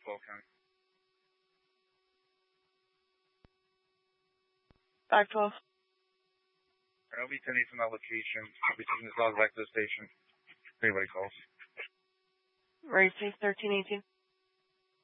12 County. 512. I'll be 10-8 from that location. I'll be taking this dog back to the station if anybody calls. Race 1318.